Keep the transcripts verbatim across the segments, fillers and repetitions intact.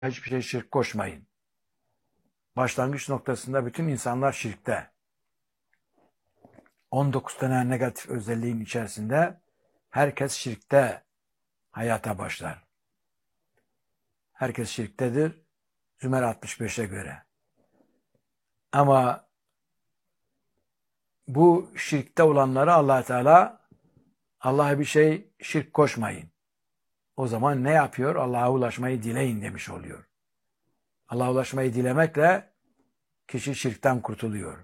hiçbir şey şirk koşmayın. Başlangıç noktasında bütün insanlar şirkte. on dokuz tane negatif özelliğin içerisinde herkes şirkte hayata başlar. Herkes şirktedir. Zümer altmış beşe göre. Ama bu şirkte olanları Allah Teala Allah'a bir şey şirk koşmayın. O zaman ne yapıyor? Allah'a ulaşmayı dileyin demiş oluyor. Allah'a ulaşmayı dilemekle kişi şirkten kurtuluyor.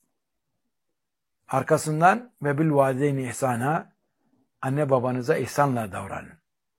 Arkasından ve bil valideyni ihsana, anne babanıza ihsanla davranın.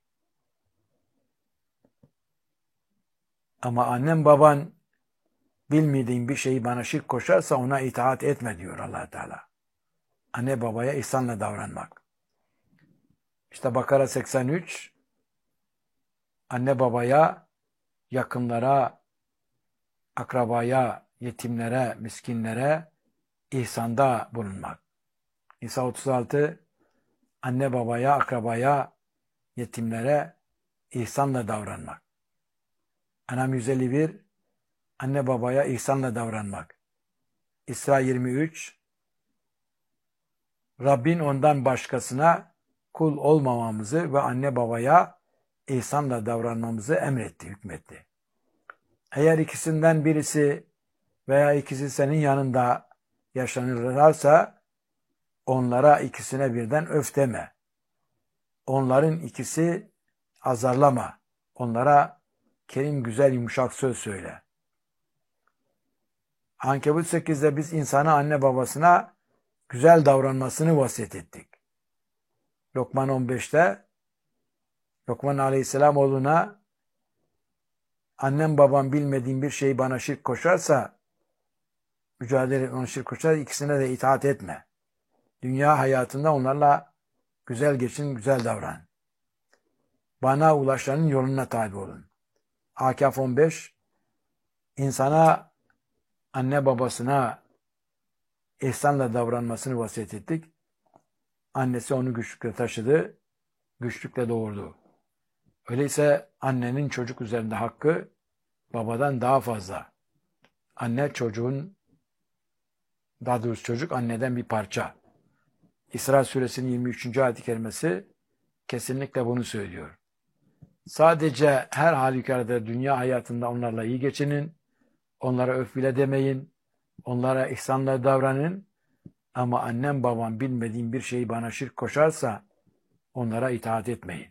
Ama annem baban bilmediğin bir şeyi bana şirk koşarsa ona itaat etme diyor Allah Teala. Anne babaya ihsanla davranmak. İşte Bakara seksen üç, anne babaya, yakınlara, akrabaya, yetimlere, miskinlere ihsanda bulunmak. İsa otuz altı, anne babaya, akrabaya, yetimlere ihsanla davranmak. En'am yüz elli bir, anne babaya ihsanla davranmak. İsra yirmi üç, Rabbin ondan başkasına kul olmamamızı ve anne babaya ihsanla davranmamızı emretti, hükmetti. Eğer ikisinden birisi veya ikisi senin yanında yaşanırlarsa onlara ikisine birden öf deme. Onların ikisi azarlama. Onlara kerim, güzel, yumuşak söz söyle. Ankebut sekizde biz insana anne babasına güzel davranmasını vasiyet ettik. Lokman on beşte Lokman Aleyhisselam oğluna annem babam bilmediğim bir şeyi bana şirk koşarsa mücadele et, onu şirk koşar, ikisine de itaat etme. Dünya hayatında onlarla güzel geçin, güzel davran. Bana ulaşanın yoluna tabi olun. Akaf on beş, insana anne babasına ihsanla davranmasını vasiyet ettik. Annesi onu güçlükle taşıdı, güçlükle doğurdu. Öyleyse annenin çocuk üzerinde hakkı babadan daha fazla. Anne çocuğun, daha doğrusu çocuk anneden bir parça. İsra suresinin yirmi üçüncü ayet-i kerimesi kesinlikle bunu söylüyor. Sadece her halükarda dünya hayatında onlarla iyi geçinin, onlara öf bile demeyin, onlara ihsanla davranın, ama annem babam bilmediğim bir şeyi bana şirk koşarsa onlara itaat etmeyin.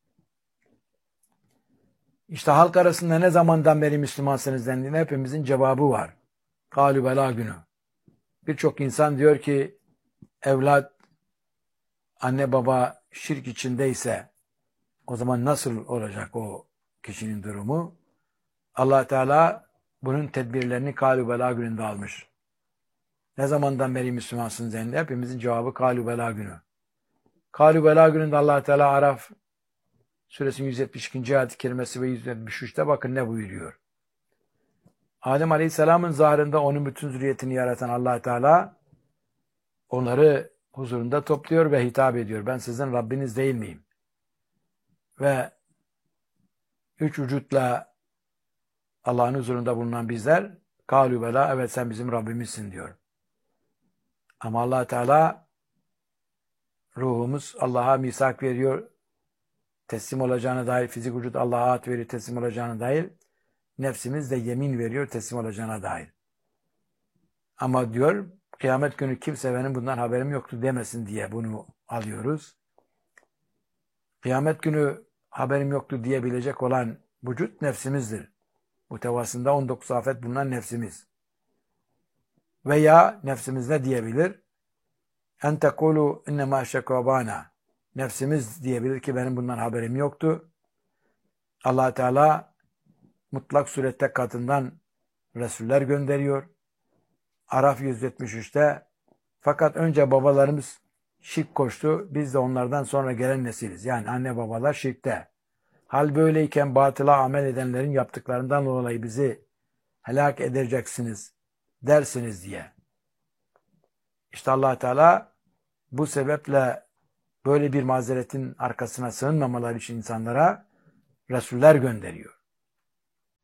İşte halk arasında ne zamandan beri Müslümansınız dendiğinde hepimizin cevabı var. Kâlü belâ günü. Birçok insan diyor ki evlat, anne baba şirk içindeyse o zaman nasıl olacak o kişinin durumu? Allah Teala bunun tedbirlerini kâlü belâ gününde almış. Ne zamandan beri Müslümansınız dendiğinde hepimizin cevabı kâlü belâ günü. Kâlü belâ gününde Allah Teala Araf Suresinin yüz yetmiş ikinci ayet-i kerimesi ve yüz yetmiş üçte bakın ne buyuruyor. Adem Aleyhisselam'ın zahrında onun bütün zürriyetini yaratan Allah Teala onları huzurunda topluyor ve hitap ediyor. Ben sizin Rabbiniz değil miyim? Ve üç vücutla Allah'ın huzurunda bulunan bizler kâlü belâ, evet sen bizim Rabbimizsin diyor. Ama Allah Teala ruhumuz Allah'a misak veriyor. Teslim olacağına dair, fizik vücut Allah'a at veriyor, teslim olacağına dair. Nefsimiz de yemin veriyor teslim olacağına dair. Ama diyor kıyamet günü kimse benim bundan haberim yoktu demesin diye bunu alıyoruz. Kıyamet günü haberim yoktu diyebilecek olan vücut nefsimizdir. Muhtevasında on dokuz afet bulunan nefsimiz. Veya nefsimiz ne diyebilir? En tekulu innema şekvabana. Nefsimiz diyebilir ki benim bundan haberim yoktu. Allah Teala mutlak surette katından Resuller gönderiyor. Araf yüz yetmiş üçte fakat önce babalarımız şirk koştu. Biz de onlardan sonra gelen nesiliz. Yani anne babalar şirkte. Hal böyleyken batıla amel edenlerin yaptıklarından dolayı bizi helak edeceksiniz dersiniz diye. İşte Allah Teala bu sebeple böyle bir mazeretin arkasına sığınmamaları için insanlara Resuller gönderiyor.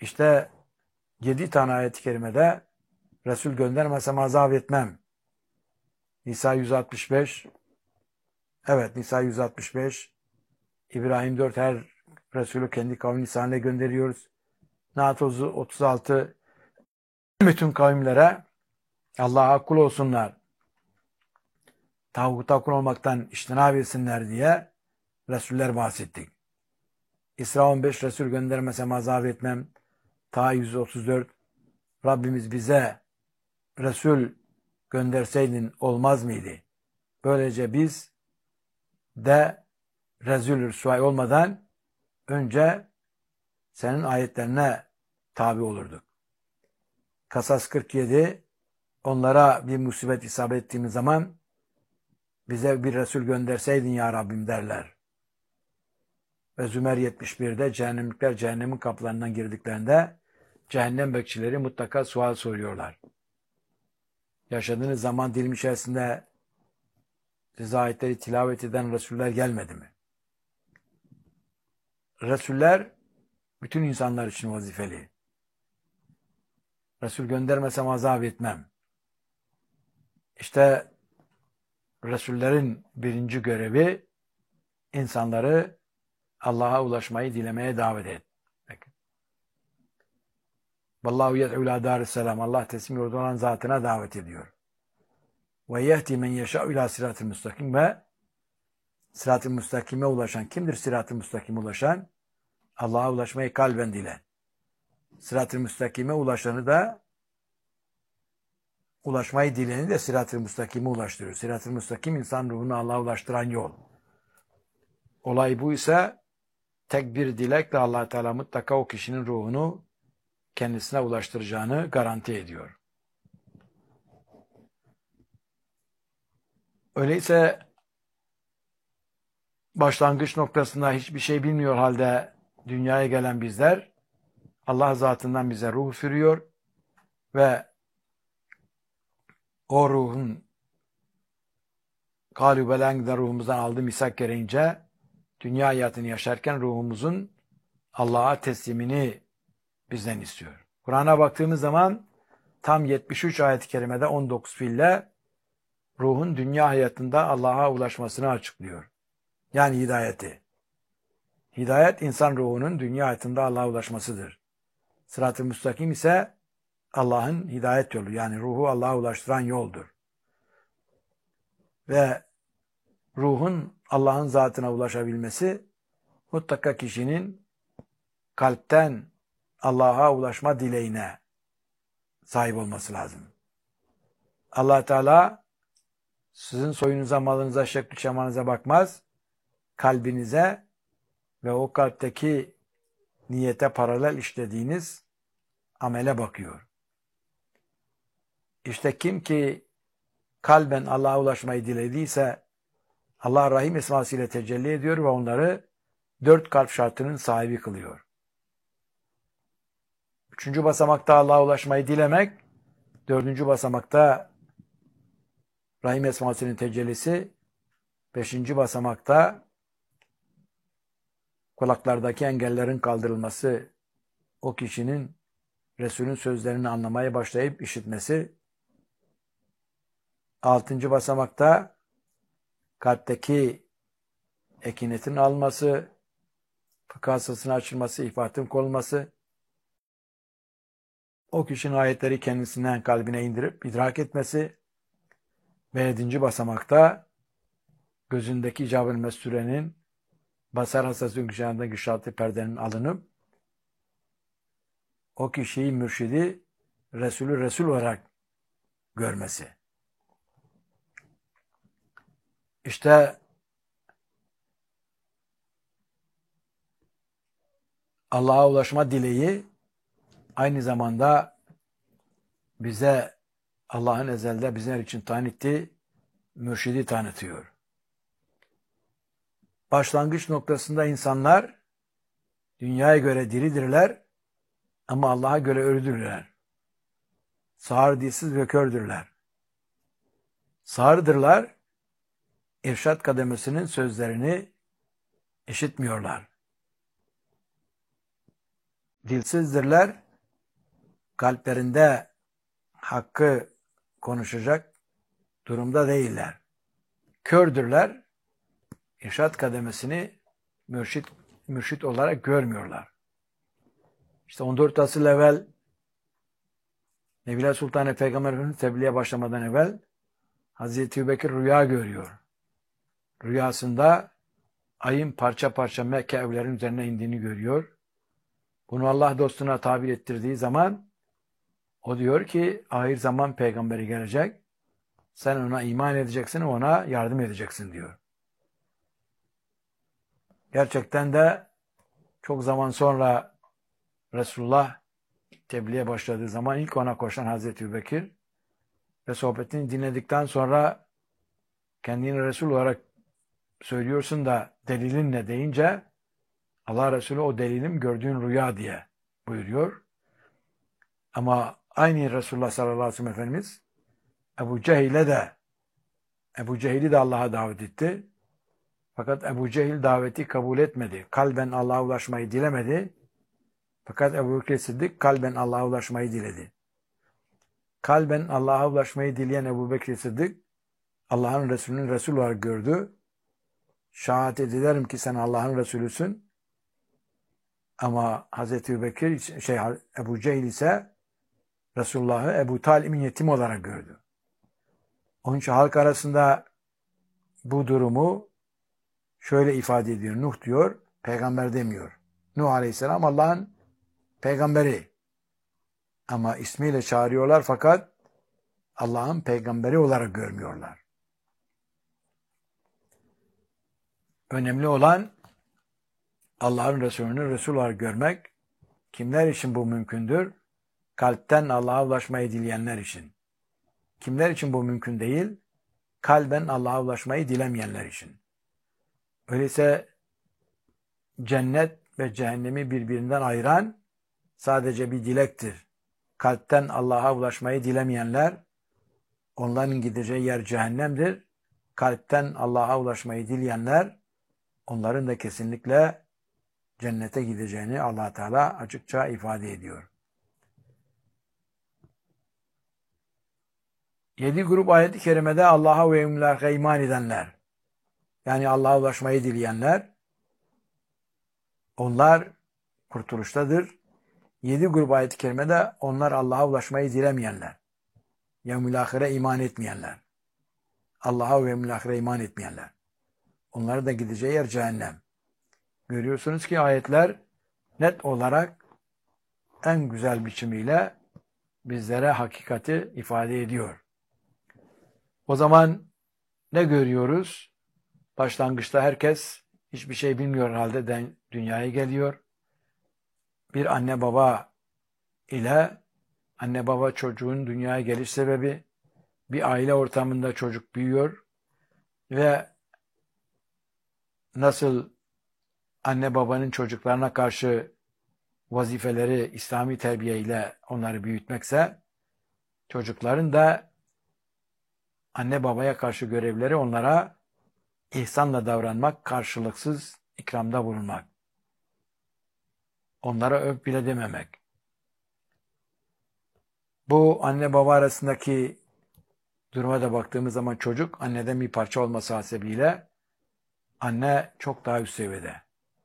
İşte yedi tane ayet-i kerimede Resul göndermesem azap etmem. Nisa yüz altmış beş, evet Nisa yüz altmış beş, İbrahim dört, her Resulü kendi kavmi lisanıyla gönderiyoruz. Naat otuz altı, bütün kavimlere Allah'a kul olsunlar, tağuta kul olmaktan iştinab etsinler diye Resuller bahsettik. İsra on beş, Resul göndermesem azap etmem. Ta yüz otuz dört, Rabbimiz bize Resul gönderseydin olmaz mıydı? Böylece biz de rezil rüsvay olmadan önce senin ayetlerine tabi olurduk. Kasas kırk yedi, onlara bir musibet isabet ettiğimiz zaman bize bir Resul gönderseydin ya Rabbim derler. Ve Zümer yetmiş birde cehennemlikler cehennemin kapılarından girdiklerinde cehennem bekçileri mutlaka sual soruyorlar. Yaşadığınız zaman dilimi içerisinde size ayetleri tilavet eden Resuller gelmedi mi? Resuller bütün insanlar için vazifeli. Resul göndermesem azap etmem. İşte Resullerin birinci görevi insanları Allah'a ulaşmayı dilemeye davet etmek. Vallahu yed'u ila darisselam. Allah teslim yurdu olan zatına davet ediyor. Ve yehdi men yeşâ'u ila sırat-ı müstakim. Ve sırat-ı müstakime ulaşan kimdir? Sırat-ı müstakime ulaşan Allah'a ulaşmayı kalben dilen. Sırat-ı müstakime ulaşanı da ulaşmayı dileni de sırat-ı müstakime ulaştırıyor. Sırat-ı müstakim insan ruhunu Allah'a ulaştıran yol. Olay bu ise tek bir dilekle Allah Teala mutlaka o kişinin ruhunu kendisine ulaştıracağını garanti ediyor. Öyleyse başlangıç noktasında hiçbir şey bilmiyor halde dünyaya gelen bizler Allah zatından bize ruh üfürüyor ve o ruhun Kâlû belângiden ruhumuzdan aldığı misak gereğince dünya hayatını yaşarken ruhumuzun Allah'a teslimini bizden istiyor. Kur'an'a baktığımız zaman tam yetmiş üç ayet-i kerimede on dokuz fiille ruhun dünya hayatında Allah'a ulaşmasını açıklıyor. Yani hidayeti. Hidayet insan ruhunun dünya hayatında Allah'a ulaşmasıdır. Sırat-ı müstakim ise Allah'ın hidayet yolu, yani ruhu Allah'a ulaştıran yoldur. Ve ruhun Allah'ın zatına ulaşabilmesi mutlaka kişinin kalpten Allah'a ulaşma dileğine sahip olması lazım. Allah Teala sizin soyunuza, malınıza, şekli şemanıza bakmaz, kalbinize ve o kalpteki niyete paralel işlediğiniz amele bakıyor. İşte kim ki kalben Allah'a ulaşmayı dilediyse Allah Rahim esmasıyla tecelli ediyor ve onları dört kalp şartının sahibi kılıyor. Üçüncü basamakta Allah'a ulaşmayı dilemek, dördüncü basamakta Rahim esmasının tecellisi, beşinci basamakta kulaklardaki engellerin kaldırılması, o kişinin Resul'ün sözlerini anlamaya başlayıp işitmesi, altıncı basamakta kalpteki ekinetin alması, fıkahsasının açılması, ifatın konulması, o kişinin ayetleri kendisinden kalbine indirip idrak etmesi ve yedinci basamakta gözündeki icab-ı mesturenin basar hassası yükselenden güçaltı perdenin alınıp o kişiyi mürşidi Resulü Resul olarak görmesi. İşte Allah'a ulaşma dileği aynı zamanda bize Allah'ın ezelde bizler için tayin ettiği mürşidi tanıtıyor. Başlangıç noktasında insanlar dünyaya göre diridirler ama Allah'a göre ölüdürler. Sağır, dilsiz ve kördürler. Sağırdırlar, irşad kademesinin sözlerini işitmiyorlar. dilsizdirler, kalplerinde hakkı konuşacak durumda değiller. Kördürler, irşad kademesini mürşit, mürşit olarak görmüyorlar. İşte on dört asır evvel Nebiler Sultanı Peygamber Efendimiz tebliğe başlamadan evvel Hazreti Ebubekir rüya görüyor. Rüyasında ayın parça parça Mekke evlerin üzerine indiğini görüyor. Bunu Allah dostuna tabir ettirdiği zaman o diyor ki ahir zaman peygamberi gelecek. Sen ona iman edeceksin, ona yardım edeceksin diyor. Gerçekten de çok zaman sonra Resulullah tebliğe başladığı zaman ilk ona koşan Hazreti Ebubekir ve sohbetini dinledikten sonra kendini Resul olarak söylüyorsun da delilin ne deyince Allah Resulü o delilim gördüğün rüya diye buyuruyor. Ama aynı Resulullah sallallahu aleyhi ve sellem Efendimiz Ebu Cehil'e de Ebu Cehil'i de Allah'a davet etti. Fakat Ebu Cehil daveti kabul etmedi. Kalben Allah'a ulaşmayı dilemedi. Fakat Ebu Bekir Sıddık kalben Allah'a ulaşmayı diledi. Kalben Allah'a ulaşmayı dileyen Ebu Bekir Sıddık Allah'ın Resulü'nün Resul olarak gördü. Şehadet ederim ki sen Allah'ın Resulüsün. Ama Hazreti Ebubekir, şey Ebu Cehil ise Resulullah'ı Ebu Talib'in yetimi olarak gördü. Onun için halk arasında bu durumu şöyle ifade ediyor. Nuh diyor, peygamber demiyor. Nuh Aleyhisselam Allah'ın peygamberi. Ama ismiyle çağırıyorlar fakat Allah'ın peygamberi olarak görmüyorlar. Önemli olan Allah'ın Resulü'nü Resul olarak görmek. Kimler için bu mümkündür? Kalpten Allah'a ulaşmayı dileyenler için. Kimler için bu mümkün değil? Kalben Allah'a ulaşmayı dilemeyenler için. Öyleyse cennet ve cehennemi birbirinden ayıran sadece bir dilektir. Kalpten Allah'a ulaşmayı dilemeyenler, onların gideceği yer cehennemdir. Kalpten Allah'a ulaşmayı dileyenler, onların da kesinlikle cennete gideceğini Allah Teala açıkça ifade ediyor. Yedi grup ayet-i kerimede Allah'a ve yevmil iman edenler, yani Allah'a ulaşmayı dileyenler, onlar kurtuluştadır. Yedi grup ayet-i kerimede onlar Allah'a ulaşmayı dilemeyenler, yevmil ahire iman etmeyenler, Allah'a ve yevmil ahire iman etmeyenler. Onların da gideceği yer cehennem. Görüyorsunuz ki ayetler net olarak en güzel biçimiyle bizlere hakikati ifade ediyor. O zaman ne görüyoruz? Başlangıçta herkes hiçbir şey bilmiyor halde dünyaya geliyor. Bir anne baba ile anne baba çocuğun dünyaya geliş sebebi, bir aile ortamında çocuk büyüyor ve nasıl anne babanın çocuklarına karşı vazifeleri İslami terbiye ile onları büyütmekse, çocukların da anne babaya karşı görevleri onlara ihsanla davranmak, karşılıksız ikramda bulunmak. Onlara öp bile dememek. Bu anne baba arasındaki duruma da baktığımız zaman çocuk anneden bir parça olması hasebiyle anne çok daha üst seviyede.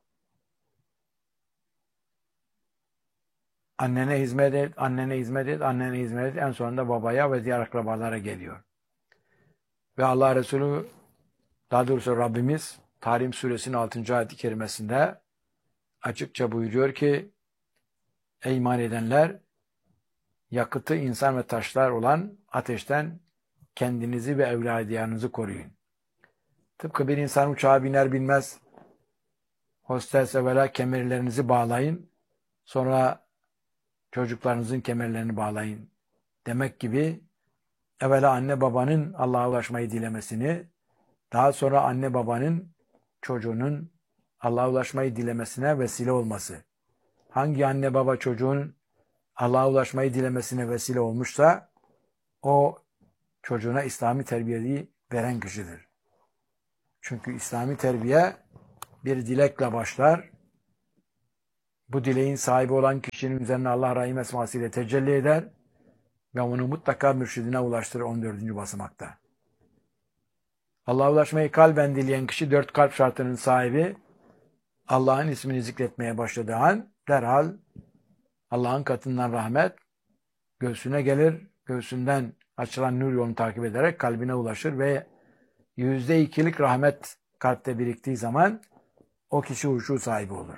Annene hizmet et, annene hizmet et, annene hizmet et. En sonunda babaya ve diğer akrabalara geliyor. Ve Allah Resulü, daha doğrusu Rabbimiz Tahrim Suresinin altıncı ayet-i kerimesinde açıkça buyuruyor ki, ey iman edenler, yakıtı insan ve taşlar olan ateşten kendinizi ve evladiyarınızı koruyun. Tıpkı bir insan uçağa biner binmez, hostes evvela kemerlerinizi bağlayın, sonra çocuklarınızın kemerlerini bağlayın demek gibi, evvela anne babanın Allah'a ulaşmayı dilemesini, daha sonra anne babanın çocuğunun Allah'a ulaşmayı dilemesine vesile olması. Hangi anne baba çocuğun Allah'a ulaşmayı dilemesine vesile olmuşsa, o çocuğuna İslami terbiyeyi veren kişidir. Çünkü İslami terbiye bir dilekle başlar, Bu dileğin sahibi olan kişinin üzerine Allah rahim esmasıyla tecelli eder ve onu mutlaka mürşidine ulaştırır on dördüncü basamakta. Allah'a ulaşmayı kalben dileyen kişi dört kalp şartının sahibi, Allah'ın ismini zikretmeye başladığı an derhal Allah'ın katından rahmet göğsüne gelir, göğsünden açılan nur yolunu takip ederek kalbine ulaşır ve yüzde ikilik rahmet kalpte biriktiği zaman o kişi huşu sahibi olur.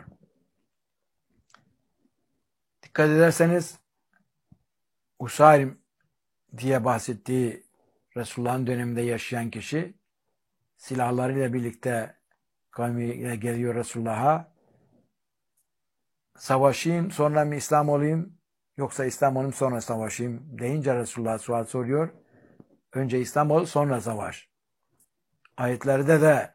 Dikkat ederseniz Usayrim diye bahsettiği Resulullah'ın döneminde yaşayan kişi silahlarıyla birlikte kavmiyle geliyor Resulullah'a. Savaşayım sonra mı İslam olayım yoksa İslam olayım sonra savaşayım deyince Resulullah sual soruyor. Önce İslam ol sonra savaş. Ayetlerde de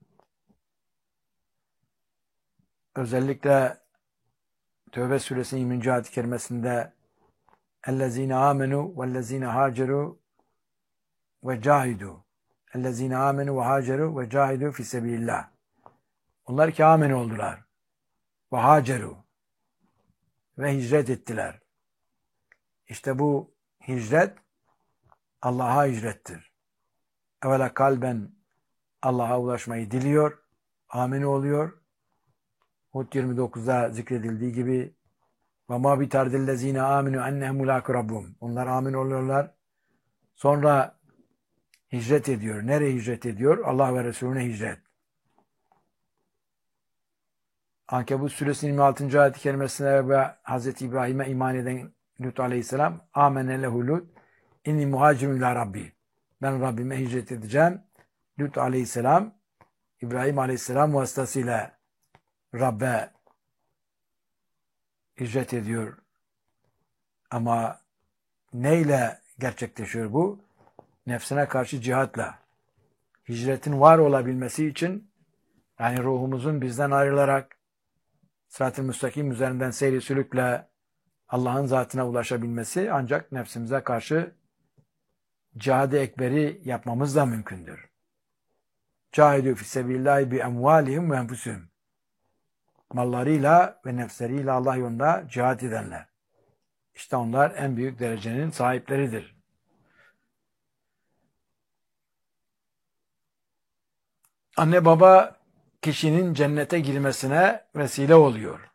özellikle Tevbe suresinin yirminci ayet-i kerimesinde اَلَّذ۪ينَ آمَنُوا وَالَّذ۪ينَ هَاجَرُوا وَجَاهِدُوا اَلَّذ۪ينَ آمَنُوا وَهَاجَرُوا وَجَاهِدُوا فِي سَب۪يلِ اللّٰهِ. Onlar ki amen oldular. وَهَاجَرُوا ve hicret ettiler. İşte bu hicret Allah'a hicrettir. Evvela kalben Allah'a ulaşmayı diliyor, amin oluyor. Hud yirmi dokuzda zikredildiği gibi وَمَا بِتَرْدِ الَّذ۪ينَ آمِنُوا اَنَّهُمْ مُلَاكُ رَبُّهُمْ. Onlar amin oluyorlar. Sonra hicret ediyor. Nereye hicret ediyor? Allah ve Resulüne hicret. Ankebut suresinin yirmi altıncı ayet-i kerimesine ve Hazreti İbrahim'e iman eden Lut aleyhisselam amene lehu Lut inni muhacirun ila Rabbi. Ben Rabbime hicret edeceğim. Lut aleyhisselam İbrahim aleyhisselam vasıtasıyla Rabbe hicret ediyor. Ama neyle gerçekleşiyor bu? Nefsine karşı cihatla. Hicretin var olabilmesi için yani ruhumuzun bizden ayrılarak sırat-ı müstakim üzerinden seyri sülükle Allah'ın zatına ulaşabilmesi ancak nefsimize karşı cihad-ı ekberi yapmamız da mümkündür. Cahidü fissebillahi bi emvalihim ve enfusihim. Mallarıyla ve nefsleriyle Allah yolunda cihad edenler. İşte onlar en büyük derecenin sahipleridir. Anne baba kişinin cennete girmesine vesile oluyor.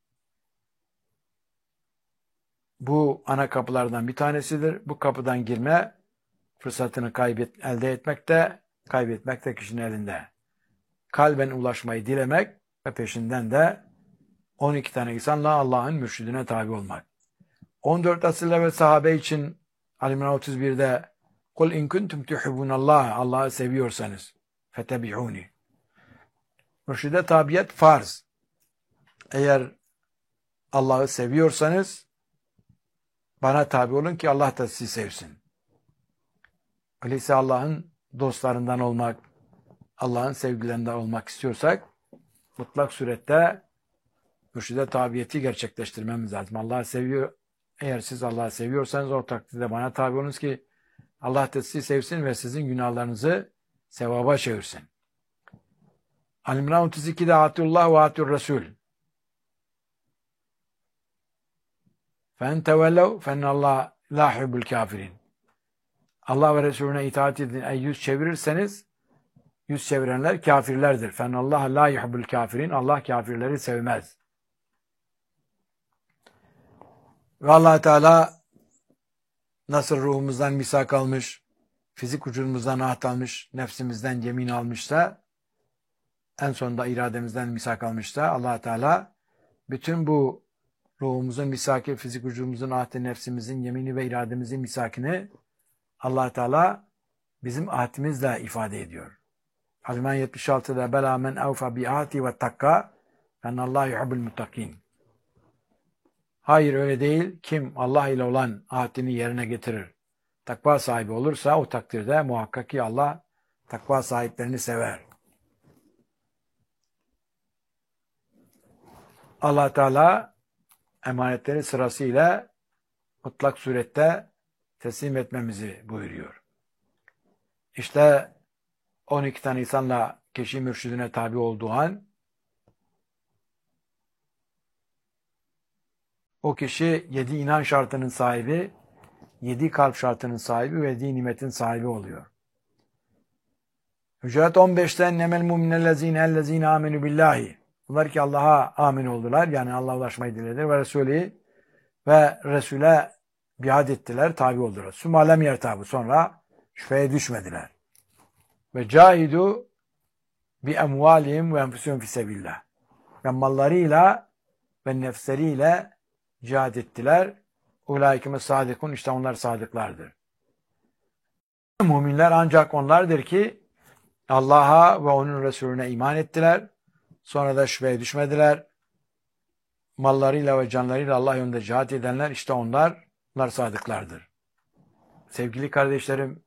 Bu ana kapılardan bir tanesidir. Bu kapıdan girme fırsatını kaybet, elde etmek de kaybetmek de kişinin elinde. Kalben ulaşmayı dilemek ve peşinden de on iki tane insanla Allah'ın mürşidine tabi olmak. on dört asırlar ve sahabe için Ali İmran otuz birde "Kul in kuntum tuhibbunallah" Allah'ı seviyorsanız fetebi'uni. Mürşide tabiyet farz. Eğer Allah'ı seviyorsanız bana tabi olun ki Allah da sizi sevsin. Öyleyse Allah'ın dostlarından olmak, Allah'ın sevgilerinden olmak istiyorsak mutlak surette mürşide tabiyeti gerçekleştirmemiz lazım. Allah'ı seviyor. Eğer siz Allah'ı seviyorsanız o takdirde bana tabi olunuz ki Allah da sizi sevsin ve sizin günahlarınızı sevaba çevirsin. Al-İmran otuz ikide Atullah ve Atur Resul. فَاَنْ تَوَلَّوْ فَاَنَّ اللّٰهَ لَا حُبُّ الْكَافِرِينَ. Allah ve Resulüne itaat edin. Ey yüz çevirirseniz yüz çevirenler kafirlerdir. فَاَنَّ اللّٰهَ لَا يُحُبُّ الْكَافِرِينَ. Allah kafirleri sevmez. Ve Allah Teala nasıl ruhumuzdan misak almış, fizik vücudumuzdan ahd almış, nefsimizden yemin almışsa, en sonunda irademizden misak almışsa Allah Teala bütün bu ruhumuzun misaki, fizik vücudumuzun ahdi, nefsimizin yemini ve irademizin misakini Allah Teala bizim ahdimizle ifade ediyor. Al-İmran yetmiş altıda bela men evfa bi ahdi ve takka fennallahu yuhibbul muttakin. Hayır öyle değil. Kim Allah ile olan ahdini yerine getirir, takva sahibi olursa o takdirde muhakkak ki Allah takva sahiplerini sever. Allah Teala emanetleri sırasıyla mutlak surette teslim etmemizi buyuruyor. İşte on iki tane insanla kişi mürşidine tabi olduğu an o kişi yedi inan şartının sahibi, yedi kalp şartının sahibi ve yedi nimetin sahibi oluyor. Hücurat on beşten nemel mu'minellezine ellezine aminu billahi. Bunlar ki Allah'a amin oldular. Yani Allah'a ulaşmayı dilediler ve Resulü ve Resul'e biat ettiler, tabi oldular. Sümalem yertabu. Sonra şüpheye düşmediler. Ve cahidu bi emvalihim ve enfusihim fisebillah. Ve mallarıyla ve nefsleriyle cihad ettiler. Ulaikime sadikun. İşte onlar sadıklardır. Müminler ancak onlardır ki Allah'a ve onun Resulüne iman ettiler. Sonra da şüpheye düşmediler. Mallarıyla ve canlarıyla Allah yolunda cihat edenler işte onlar, onlar sadıklardır. Sevgili kardeşlerim,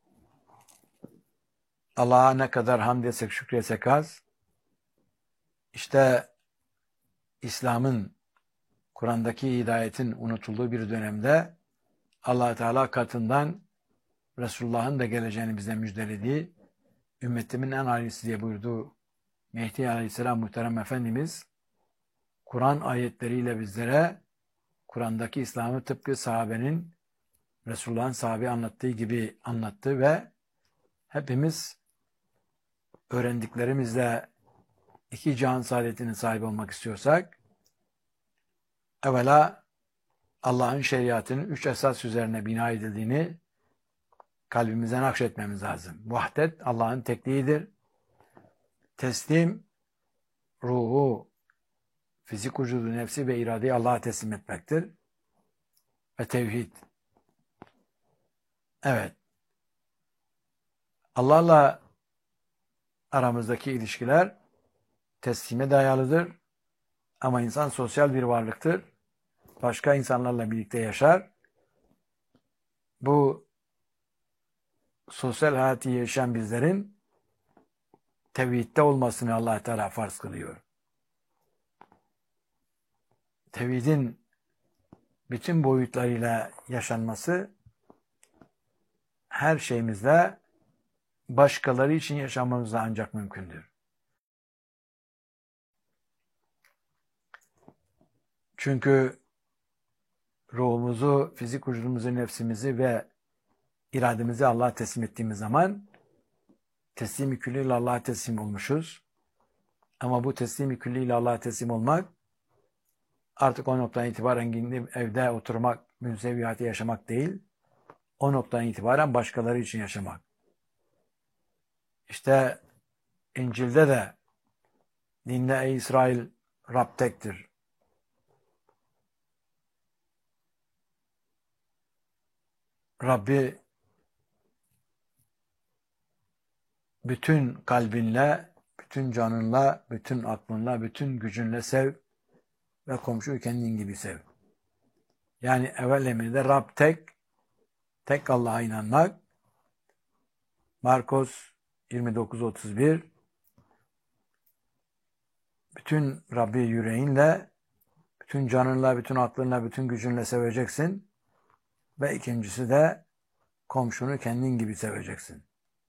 Allah'a ne kadar hamd etsek, şükretsek az. İşte İslam'ın, Kur'an'daki hidayetin unutulduğu bir dönemde Allah Teala katından Resulullah'ın da geleceğini bize müjdelediği, ümmetimin en ailesi diye buyurduğu Mehdi Aleyhisselam muhterem Efendimiz, Kur'an ayetleriyle bizlere Kur'an'daki İslam'ı tıpkı sahabenin, Resulullah'ın sahabe anlattığı gibi anlattı ve hepimiz öğrendiklerimizle iki cihan saadetinin sahibi olmak istiyorsak, evvela Allah'ın şeriatının üç esas üzerine bina edildiğini kalbimize nakşetmemiz lazım. Vahdet Allah'ın tekliğidir. Teslim, ruhu, fizik vücudu, nefsi ve iradeyi Allah'a teslim etmektir. Ve tevhid. Evet. Allah'la aramızdaki ilişkiler teslime dayalıdır. Ama insan sosyal bir varlıktır. Başka insanlarla birlikte yaşar. Bu sosyal hayatı yaşayan bizlerin tevhidde olmasını Allah Teala farz kılıyor. Tevhidin bütün boyutlarıyla yaşanması her şeyimizle başkaları için yaşamamızla ancak mümkündür. Çünkü ruhumuzu, fizik vücudumuzu, nefsimizi ve irademizi Allah'a teslim ettiğimiz zaman teslim-i külliyle Allah'a teslim olmuşuz. Ama bu teslim-i külliyle Allah'a teslim olmak artık o noktadan itibaren gidip evde oturmak, münzevi hayatı yaşamak değil, o noktadan itibaren başkaları için yaşamak. İşte İncil'de de dinle ey İsrail Rab tektir. Rabbi bütün kalbinle, bütün canınla, bütün aklınla, bütün gücünle sev ve komşuyu kendin gibi sev. Yani evvel emirde Rab tek, tek Allah'a inanmak. Markos yirmi dokuz otuz bir bütün Rabbi yüreğinle, bütün canınla, bütün aklınla, bütün gücünle seveceksin. Ve ikincisi de komşunu kendin gibi seveceksin.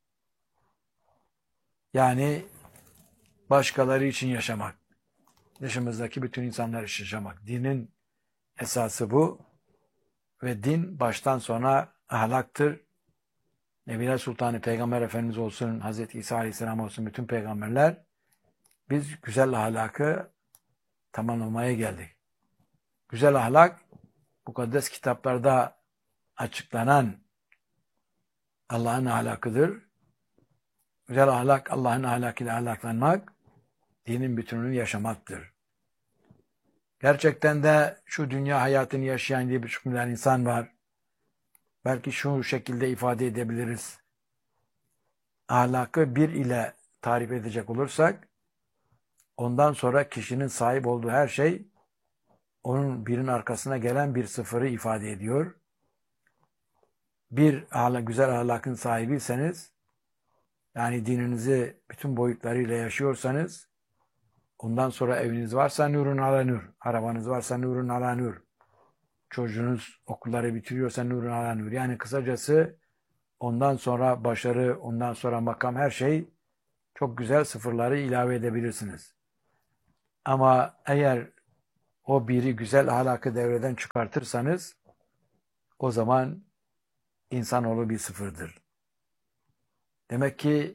Yani başkaları için yaşamak. Dışımızdaki bütün insanlar için yaşamak. Dinin esası bu. Ve din baştan sona ahlaktır. Nebiler Sultanı Peygamber Efendimiz olsun, Hazreti İsa Aleyhisselam olsun, bütün peygamberler biz güzel ahlakı tamamlamaya geldik. Güzel ahlak mukaddes kitaplarda açıklanan Allah'ın ahlakıdır. Güzel ahlak Allah'ın ahlakıyla ahlaklanmak, dinin bütününü yaşamaktır. Gerçekten de şu dünya hayatını yaşayan diye bir milyar insan var. Belki şu şekilde ifade edebiliriz. Ahlakı bir ile tarif edecek olursak, ondan sonra kişinin sahip olduğu her şey, onun birin arkasına gelen bir sıfırı ifade ediyor. Bir ahlak, güzel ahlakın sahibiyseniz, yani dininizi bütün boyutlarıyla yaşıyorsanız, ondan sonra eviniz varsa nurun ala nur, arabanız varsa nurun ala nur, çocuğunuz okulları bitiriyorsa nurun ala nur. Yani kısacası ondan sonra başarı, ondan sonra makam, her şey çok güzel sıfırları ilave edebilirsiniz. Ama eğer o biri güzel ahlakı devreden çıkartırsanız o zaman insanoğlu bir sıfırdır. Demek ki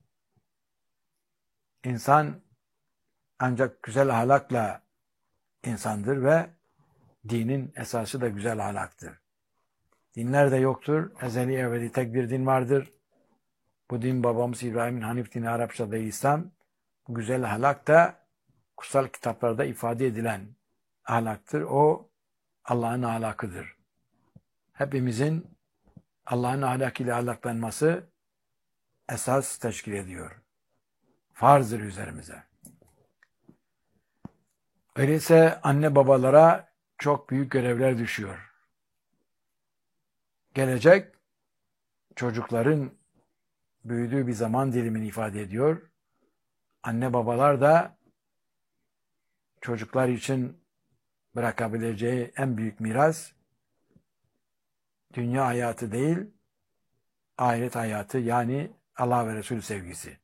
insan ancak güzel ahlakla insandır ve dinin esası da güzel ahlaktır. Dinler de yoktur. Ezeli evveli tek bir din vardır. Bu din babamız İbrahim'in Hanif dini, Arapçada İslam. Bu güzel ahlak da kutsal kitaplarda ifade edilen ahlaktır. O Allah'ın ahlakıdır. Hepimizin Allah'ın ahlakıyla ahlaklanması esas teşkil ediyor. Farzdır üzerimize. Öyleyse anne babalara çok büyük görevler düşüyor. Gelecek çocukların büyüdüğü bir zaman dilimini ifade ediyor. Anne babalar da çocuklar için bırakabileceği en büyük miras dünya hayatı değil, ahiret hayatı, yani Allah ve Resul sevgisi.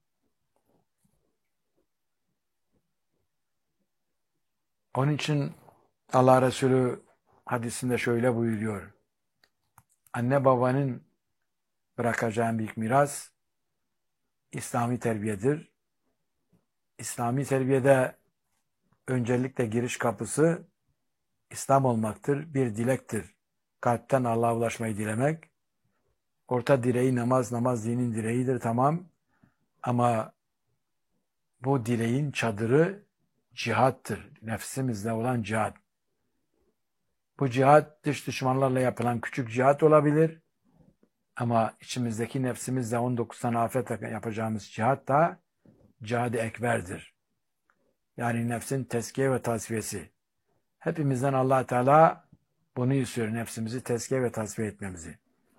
Onun için Allah Resulü hadisinde şöyle buyuruyor. Anne babanın bırakacağı büyük miras İslami terbiyedir. İslami terbiyede öncelikle giriş kapısı İslam olmaktır. Bir dilektir. Kalpten Allah'a ulaşmayı dilemek. Orta direği namaz, namaz dinin direğidir, tamam. Ama bu direğin çadırı cihattır. Nefsimizle olan cihat. Bu cihat dış düşmanlarla yapılan küçük cihat olabilir. Ama içimizdeki nefsimizle on dokuz tane afet yapacağımız cihat da cihad-ı ekberdir. Yani nefsin tezkiye ve tasfiyesi. Hepimizden Allah Teala bunu istiyor. Nefsimizi tezkiye ve tasfiye etmemizi.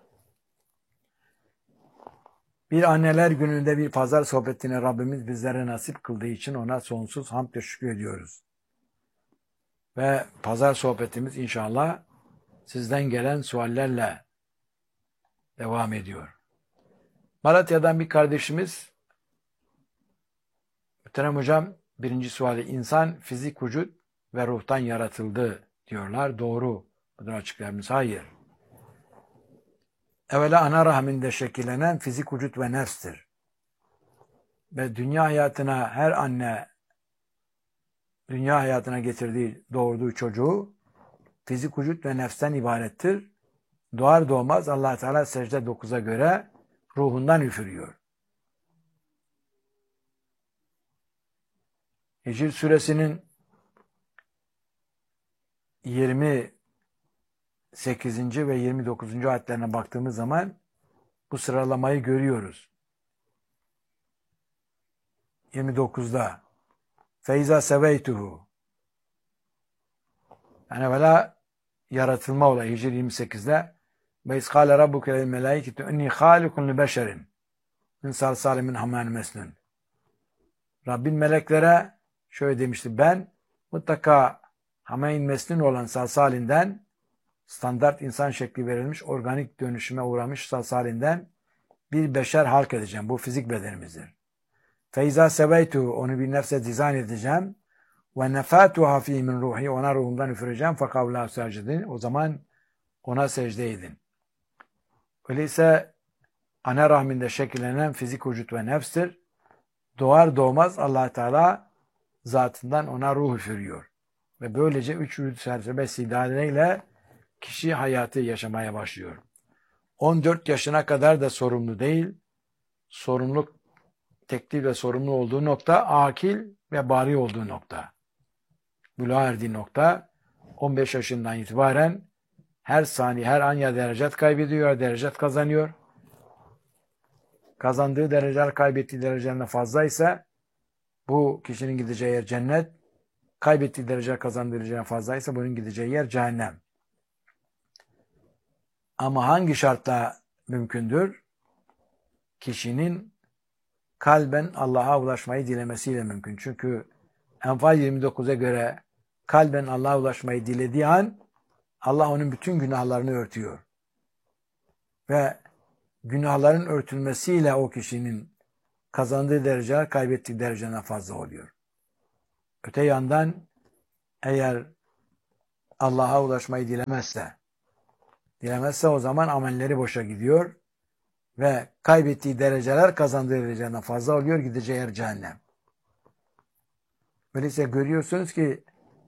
Bir anneler gününde bir pazar sohbetine Rabbimiz bizlere nasip kıldığı için ona sonsuz hamd ve şükür ediyoruz. Ve pazar sohbetimiz inşallah sizden gelen suallerle devam ediyor. Malatya'dan bir kardeşimiz, Muhterem hocam, birinci suali, insan fizik vücut ve ruhtan yaratıldı diyorlar. Doğru. Budur açıklarımız. Hayır. Evvela ana rahminde şekillenen fizik vücut ve nefstir. Ve dünya hayatına her anne dünya hayatına getirdiği, doğurduğu çocuğu fizik vücut ve nefsten ibarettir. Doğar doğmaz Allah Teala secde dokuza göre ruhundan üfürüyor. Hicr suresinin yirmi sekizinci ve yirmi dokuzuncu ayetlerine baktığımız zaman bu sıralamayı görüyoruz. yirmi dokuzda Feyza seveytuhu, yani evvela yaratılma olayı. Hicr yirmi sekizde ve izkâle rabbuke lil melâiketu inni hâlikun li beşerin min salsâlim min hamâin mesnun. Rabbin meleklere şöyle demişti: ben mutlaka hamâin mesnun olan salsalinden, standart insan şekli verilmiş, organik dönüşüme uğramış salsalinden bir beşer halk edeceğim. Bu fizik bedenimizdir. Feyza seveytu, onu bir nefse dizayn edeceğim. Ve nefatuha fi min ruhi, ona ruhumdan üfüreceğim. Fakavla secdedin, o zaman ona secde edin. Öyleyse ana rahminde şekillenen fizik vücut ve nefstir. Doğar doğmaz Allah Teala zatından ona ruh üfürüyor. Ve böylece üç vücut çerçevesi idareyle kişi hayatı yaşamaya başlıyor. on dört yaşına kadar da sorumlu değil. Sorumluluk, teklif ve sorumlu olduğu nokta, akil ve bari olduğu nokta. Buluğa erdiği nokta, on beş yaşından itibaren her saniye, her an ya derecat kaybediyor ya derecat kazanıyor. Kazandığı dereceler kaybettiği derecelerden fazlaysa bu kişinin gideceği yer cennet. Kaybettiği dereceler kazandığı derecelerden fazlaysa bunun gideceği yer cehennem. Ama hangi şartla mümkündür? Kişinin kalben Allah'a ulaşmayı dilemesiyle mümkün. Çünkü Enfal yirmi dokuza göre kalben Allah'a ulaşmayı dilediği an Allah onun bütün günahlarını örtüyor. Ve günahların örtülmesiyle o kişinin kazandığı dereceler kaybettiği dereceden fazla oluyor. Öte yandan eğer Allah'a ulaşmayı dilemezse, dilemezse o zaman amelleri boşa gidiyor ve kaybettiği dereceler kazandığı dereceden fazla oluyor, gideceği yer cehennem. Öyleyse görüyorsunuz ki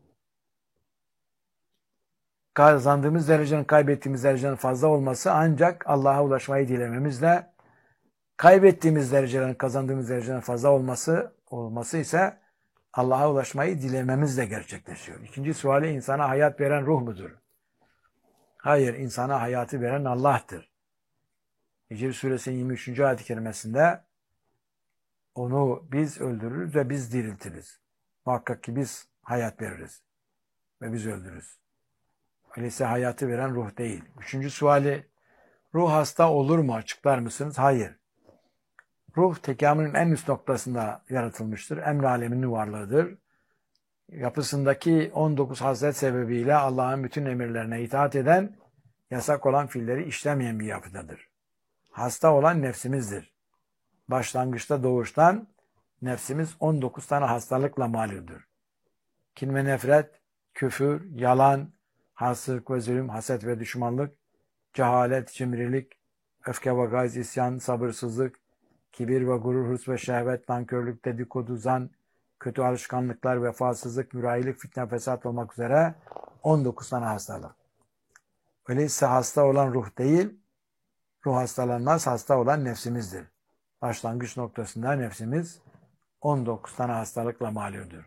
kazandığımız derecenin kaybettiğimiz derecenin fazla olması ancak Allah'a ulaşmayı dilememizle, kaybettiğimiz derecelerin kazandığımız derecenin fazla olması olması ise Allah'a ulaşmayı dilememizle gerçekleşiyor. İkinci suali, insana hayat veren ruh mudur? Hayır, insana hayatı veren Allah'tır. Hicr suresinin yirmi üçüncü ayet-i kerimesinde onu biz öldürürüz ve biz diriltiriz. Muhakkak ki biz hayat veririz ve biz öldürürüz. Öyleyse hayatı veren ruh değil. Üçüncü suali, ruh hasta olur mu? Açıklar mısınız? Hayır. Ruh tekamülün en üst noktasında yaratılmıştır. Emr aleminin varlığıdır. Yapısındaki on dokuz haslet sebebiyle Allah'ın bütün emirlerine itaat eden, yasak olan fiilleri işlemeyen bir yapıdadır. Hasta olan nefsimizdir. Başlangıçta doğuştan nefsimiz on dokuz tane hastalıkla malüldür. Kin ve nefret, küfür, yalan, haksızlık ve zulüm, haset ve düşmanlık, cehalet, cimrilik, öfke ve gayz, isyan, sabırsızlık, kibir ve gurur, hırs ve şehvet, nankörlük, dedikodu, zan, kötü alışkanlıklar, vefasızlık, mürahilik, fitne, fesat olmak üzere on dokuz tane hastalık. Öyleyse hasta olan ruh değil, ruh hastalanmaz, hasta olan nefsimizdir. Başlangıç noktasında nefsimiz on dokuz tane hastalıkla malüldür.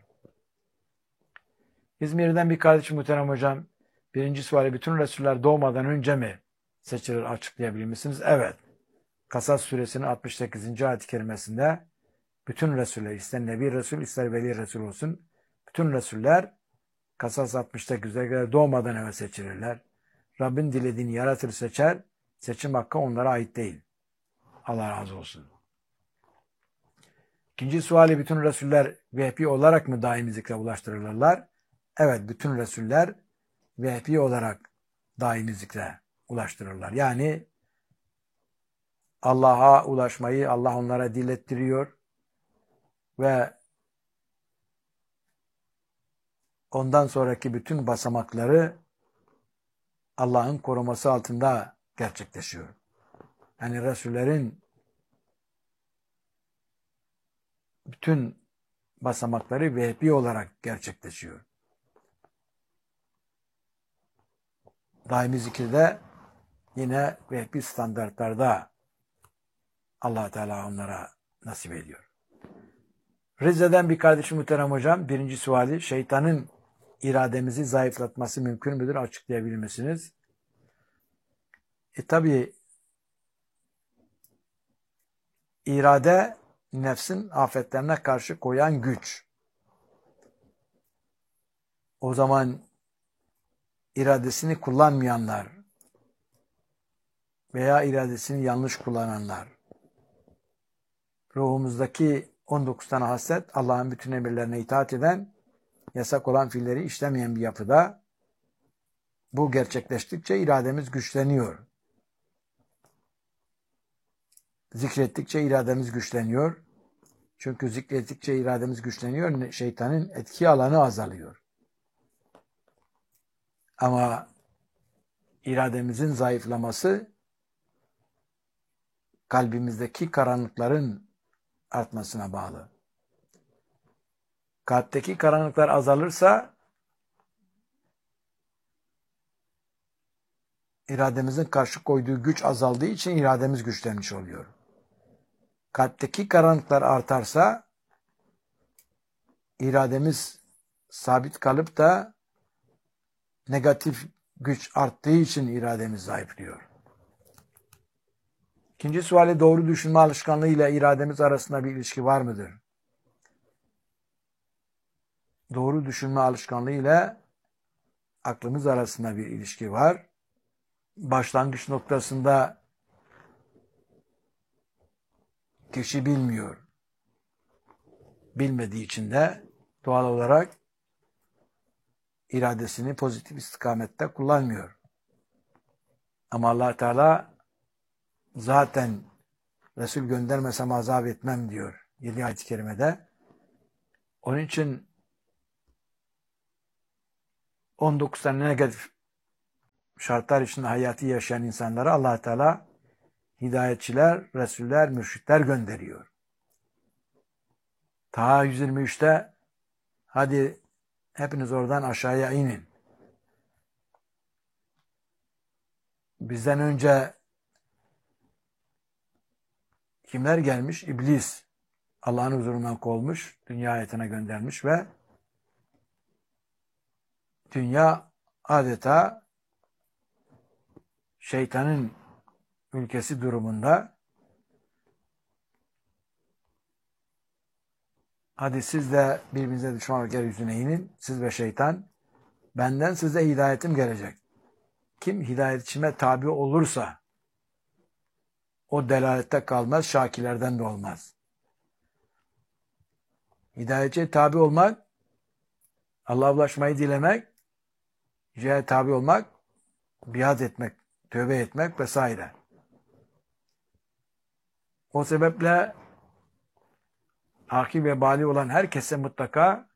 İzmir'den bir kardeşim muhterem hocam, birinci suali, bütün Resuller doğmadan önce mi seçilir, açıklayabilir misiniz? Evet. Kasas suresinin altmış sekizinci ayet-i kerimesinde bütün Resuller, ister Nebi Resul, ister Veli Resul olsun, bütün Resuller Kasas altmış sekizde göre doğmadan evvel seçilirler. Rabbin dilediğini yaratır, seçer. Seçim hakkı onlara ait değil. Allah razı olsun. İkinci suali, bütün Resuller vehbi olarak mı daimi zikre ulaştırılırlar? Evet, bütün Resuller vehbi olarak daimi zikre ulaştırırlar. Yani Allah'a ulaşmayı Allah onlara dilettiriyor ve ondan sonraki bütün basamakları Allah'ın koruması altında gerçekleşiyor. Yani Resullerin bütün basamakları vehbi olarak gerçekleşiyor. Daimi zikirde yine vehbi standartlarda Allah Teala onlara nasip ediyor. Rize'den bir kardeşim muhterem hocam, birinci suali, şeytanın irademizi zayıflatması mümkün müdür? Açıklayabilir misiniz? E tabi irade nefsin afetlerine karşı koyan güç. O zaman iradesini kullanmayanlar veya iradesini yanlış kullananlar, ruhumuzdaki on dokuz tane haslet, Allah'ın bütün emirlerine itaat eden, yasak olan fiilleri işlemeyen bir yapıda. Bu gerçekleştikçe irademiz güçleniyor. Zikrettikçe irademiz güçleniyor. Çünkü zikrettikçe irademiz güçleniyor, şeytanın etki alanı azalıyor. Ama irademizin zayıflaması kalbimizdeki karanlıkların artmasına bağlı. Kalpteki karanlıklar azalırsa irademizin karşı koyduğu güç azaldığı için irademiz güçlenmiş oluyor. Kalpteki karanlıklar artarsa irademiz sabit kalıp da negatif güç arttığı için irademiz zayıflıyor. İkinci suali, doğru düşünme alışkanlığı ile irademiz arasında bir ilişki var mıdır? Doğru düşünme alışkanlığı ile aklımız arasında bir ilişki var. Başlangıç noktasında kişi bilmiyor. Bilmediği için de doğal olarak iradesini pozitif istikamette kullanmıyor. Ama Allah Teala zaten Resul göndermesem azap etmem diyor yedi ayet-i kerimede. Onun için on dokuz tane negatif şartlar içinde hayatı yaşayan insanlara Allah Teala hidayetçiler, resuller, mürşitler gönderiyor. Taha yüz yirmi üçte hadi hepiniz oradan aşağıya inin. Bizden önce kimler gelmiş? İblis. Allah'ın huzurundan kovulmuş, dünya hayatına göndermiş ve dünya adeta şeytanın ülkesi durumunda. Hadi siz de birbirinize düşman olarak yeryüzüne inin. Siz ve şeytan. Benden size hidayetim gelecek. Kim hidayetçime tabi olursa o delalette kalmaz, şakilerden de olmaz. Hidayetçiye tabi olmak, Allah'a ulaşmayı dilemek, hidayete tabi olmak, biat etmek, tövbe etmek vesaire. O sebeple akib ve bali olan herkese mutlaka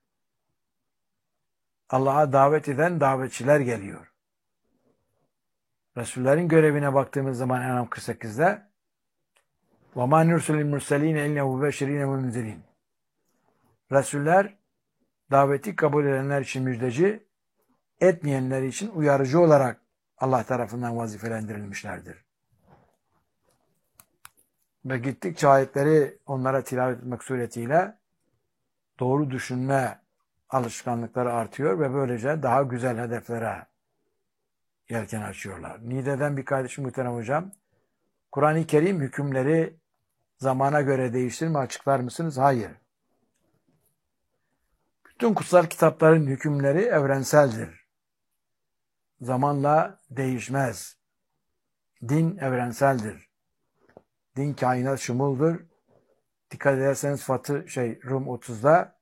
Allah'a davet eden davetçiler geliyor. Resullerin görevine baktığımız zaman En'am kırk sekizde وَمَا نُرْسُلِ الْمُرْسَلِينَ اِلَّا مُبَشِّرِينَ وَمُنْزِرِينَ Resuller daveti kabul edenler için müjdeci, etmeyenler için uyarıcı olarak Allah tarafından vazifelendirilmişlerdir. Ve gittikçe ayetleri onlara tilavet etmek suretiyle doğru düşünme alışkanlıkları artıyor ve böylece daha güzel hedeflere yelken açıyorlar. Niğde'den bir kardeşim muhterem hocam, Kur'an-ı Kerim hükümleri zamana göre değiştirir mi, açıklar mısınız? Hayır. Bütün kutsal kitapların hükümleri evrenseldir. Zamanla değişmez. Din evrenseldir. Din kainat şumuldur. Dikkat ederseniz Fatı şey Rum otuzda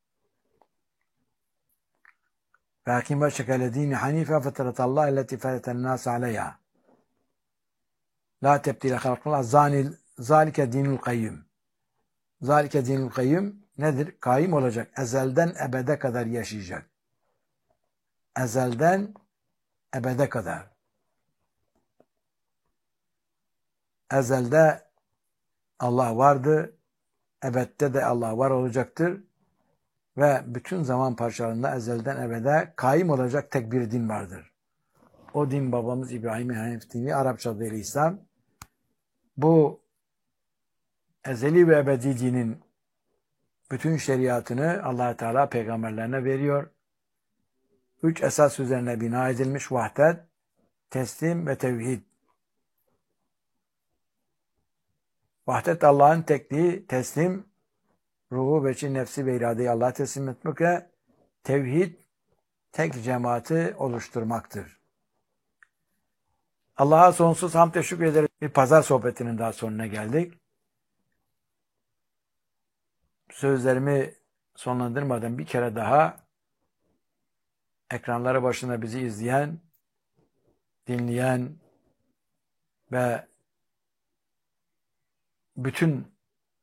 Lakin başekele dini hanife fıtratallah elleti fereten nas aleyha. La tebdile halkıllah zanil zalike dinul kayyum. Zalike dinul kayyum nedir? Kaim olacak. Ezelden ebede kadar yaşayacak. Ezelden ebede kadar. Ezelde Allah vardı. Ebedde de Allah var olacaktır. Ve bütün zaman parçalarında ezelden ebede kaim olacak tek bir din vardır. O din babamız İbrahim'in Hanif dini, Arapça adıyla İslam. Bu ezeli ve ebedi dinin bütün şeriatını Allah Teala peygamberlerine veriyor. Üç esas üzerine bina edilmiş vahdet, teslim ve tevhid. Vahdet Allah'ın tekliği, teslim, ruhu, beçi, nefsi ve iradeyi Allah'a teslim etmek ve tevhid, tek cemaati oluşturmaktır. Allah'a sonsuz hamd ve şükür ederiz. Bir pazar sohbetinin daha sonuna geldik. Sözlerimi sonlandırmadan bir kere daha ekranları başında bizi izleyen, dinleyen ve bütün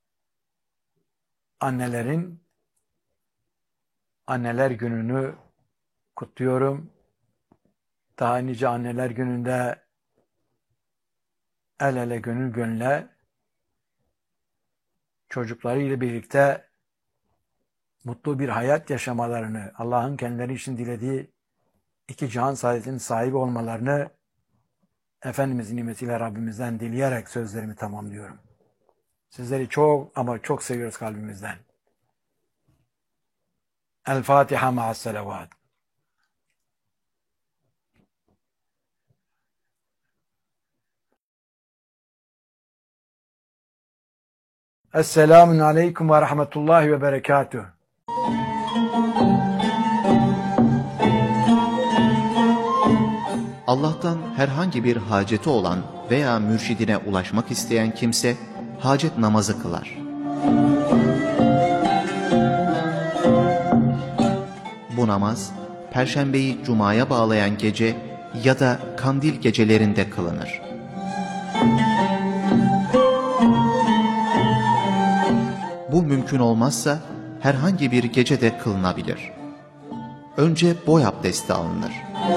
annelerin Anneler Günü'nü kutluyorum. Daha nice Anneler Günü'nde el ele gönül gönüle çocuklarıyla birlikte mutlu bir hayat yaşamalarını, Allah'ın kendileri için dilediği iki cihan saadetinin sahibi olmalarını Efendimizin nimetiyle Rabbimizden dileyerek sözlerimi tamamlıyorum. Sizleri çok ama çok seviyoruz kalbimizden. El Fatiha ma'as salavat. Esselamun aleyküm ve rahmetullahi ve berekatuhu. Allah'tan herhangi bir haceti olan veya mürşidine ulaşmak isteyen kimse hacet namazı kılar. Bu namaz, Perşembeyi Cuma'ya bağlayan gece ya da kandil gecelerinde kılınır. Bu mümkün olmazsa herhangi bir gecede kılınabilir. önce boy abdesti alınır.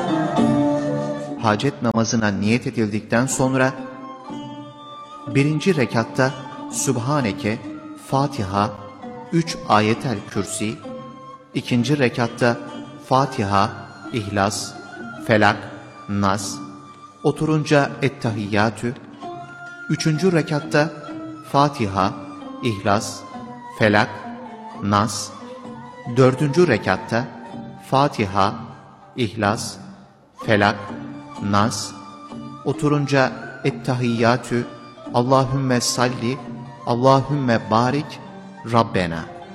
Hacet namazına niyet edildikten sonra birinci rekatta Sübhaneke, Fatiha, üç ayetel kürsi, ikinci rekatta Fatiha, İhlas, Felak, Nas, oturunca Ettehiyyatü, üçüncü rekatta Fatiha, İhlas, Felak, Nas, dördüncü rekatta Fatiha, İhlas, Felak, Nas, oturunca Ettehiyyatü, Allahümme salli, Allahümme barik, Rabbena.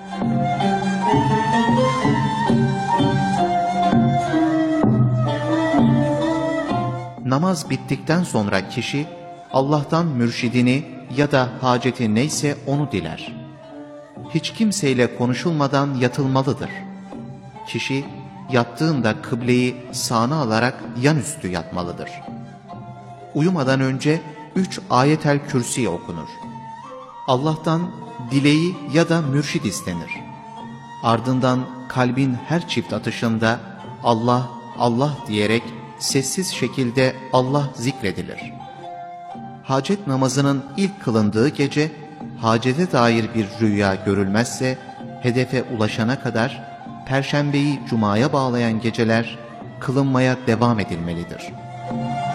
Namaz bittikten sonra kişi Allah'tan mürşidini ya da haceti neyse onu diler. Hiç kimseyle konuşulmadan yatılmalıdır. Kişi yattığında kıbleyi sağına alarak yanüstü yatmalıdır. Uyumadan önce üç ayetel kürsi okunur. Allah'tan dileği ya da mürşid istenir. Ardından kalbin her çift atışında Allah, Allah diyerek sessiz şekilde Allah zikredilir. Hacet namazının ilk kılındığı gece hacete dair bir rüya görülmezse hedefe ulaşana kadar Perşembeyi Cuma'ya bağlayan geceler kılınmaya devam edilmelidir.